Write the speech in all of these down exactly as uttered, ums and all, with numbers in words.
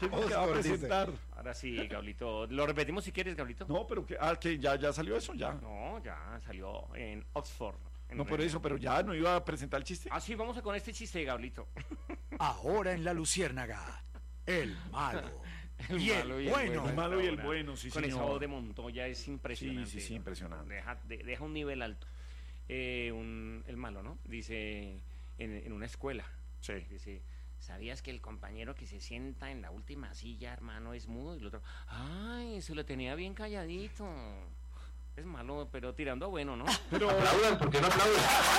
¿Qué va a presentar? Ahora sí, Gablito. ¿Lo repetimos si quieres, Gablito? No, pero que, ah, que ya, ya salió eso, ya. No, ya salió en Oxford. En No, por Reino. eso, pero ya no iba a presentar el chiste. Ah, sí, vamos a con este chiste, Gablito. Ahora en La Luciérnaga, el malo El y malo el y el bueno. El malo y el Ahora, bueno, sí, con señor. esa voz de Montoya es impresionante. Sí, sí, sí, impresionante. Deja, de- deja un nivel alto. Eh, un, el malo, ¿no? Dice en, en una escuela. Sí. Dice, ¿sabías que el compañero que se sienta en la última silla, hermano, es mudo? Y el otro, ay, se lo tenía bien calladito. Es malo, pero tirando a bueno, ¿no? Pero Aplaudan, porque no aplauden.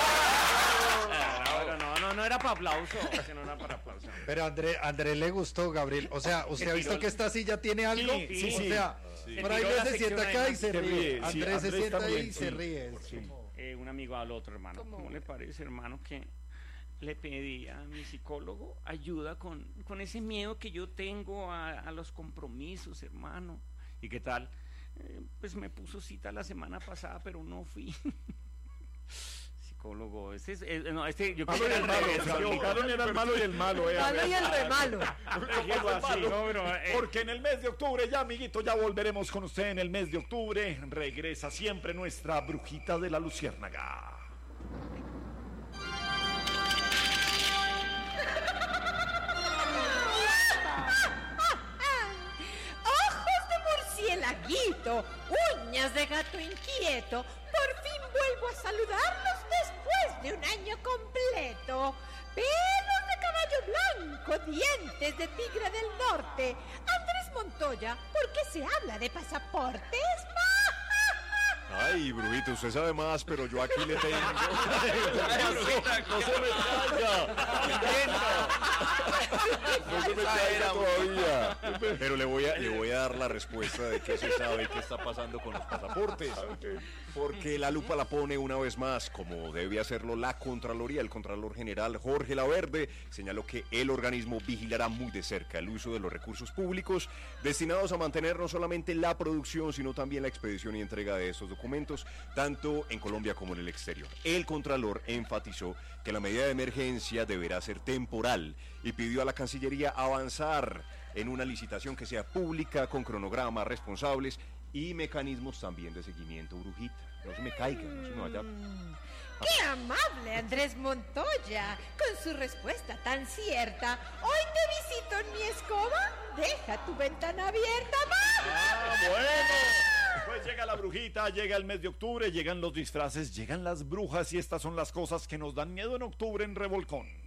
Pero no, no, no era para aplauso. Ese no era para aplauso. Pero André, André le gustó, Gabriel. O sea, ¿usted Se ha visto tiró- que esta silla tiene algo? Sí, sí, O sí. sea, Sí. por ahí Se tiró no la se sienta sección acá ahí. y se Se ríe. ríe, sí, Andrés se Andrés sienta ahí también, y se sí. ríe. Sí. Eh, un amigo al otro, hermano. ¿Cómo le parece, hermano, que le pedí a mi psicólogo ayuda con, con ese miedo que yo tengo a, a los compromisos, hermano? ¿Y qué tal? Eh, pues me puso cita la semana pasada, pero no fui. Psicólogo, este es, eh, no, este yo malo y creo el que era al malo, revés, se Gabriel. equivocaron, era el malo y el malo, eh. a Malo ver. y el re malo. ¿Cómo así? No, pero, eh, Porque en el mes de octubre, ya amiguito, ya volveremos con usted en el mes de octubre. Regresa siempre nuestra brujita de la luciérnaga. Ojos de murcielaguito, uñas de gato inquieto. Por fin vuelvo a saludarlos después de un año completo. Pelos de caballo blanco, dientes de tigre del norte. Andrés Montoya, ¿por qué se habla de pasaportes? Ay, brujito, usted sabe más, pero yo aquí le tengo. No se me caiga. No se me caiga todavía. Pero le voy a, le voy a dar la respuesta de qué se sabe y qué está pasando con los pasaportes. Porque la lupa la pone una vez más, como debe hacerlo la Contraloría. El Contralor General Jorge Laverde señaló que el organismo vigilará muy de cerca el uso de los recursos públicos destinados a mantener no solamente la producción, sino también la expedición y entrega de estos documentos, tanto en Colombia como en el exterior. El Contralor enfatizó que la medida de emergencia deberá ser temporal y pidió a la Cancillería avanzar en una licitación que sea pública, con cronogramas responsables y mecanismos también de seguimiento, brujita. No se me caiga, no se me vaya. ¡Qué amable, Andrés Montoya! Con su respuesta tan cierta. Hoy te visito en mi escoba. Deja tu ventana abierta, ¡va! Ah, bueno. Pues llega la brujita, llega el mes de octubre, llegan los disfraces, llegan las brujas y estas son las cosas que nos dan miedo en octubre en Revolcón.